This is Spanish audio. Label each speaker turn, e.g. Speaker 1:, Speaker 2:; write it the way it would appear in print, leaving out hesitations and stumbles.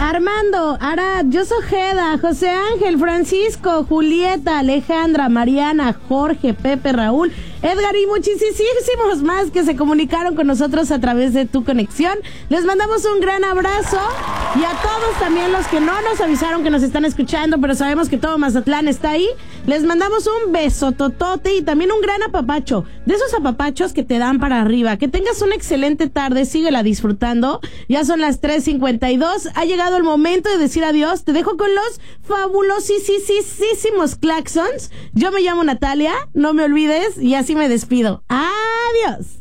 Speaker 1: Armando, Arad, Jos Ojeda, José Ángel, Francisco, Julieta, Alejandra, Mariana, Jorge, Pepe, Raúl, Edgar y muchísimos más que se comunicaron con nosotros a través de Tu Conexión. Les mandamos un gran abrazo y a todos también los que no nos avisaron que nos están escuchando, pero sabemos que todo Mazatlán está ahí. Les mandamos un beso totote y también un gran apapacho, de esos apapachos que te dan para arriba. Que tengas una excelente tarde, síguela disfrutando. Ya son las 3:52, ha llegado el momento de decir adiós. Te dejo con los fabulosísimos Claxons. Yo me llamo Natalia, no me olvides, y así me despido. Adiós.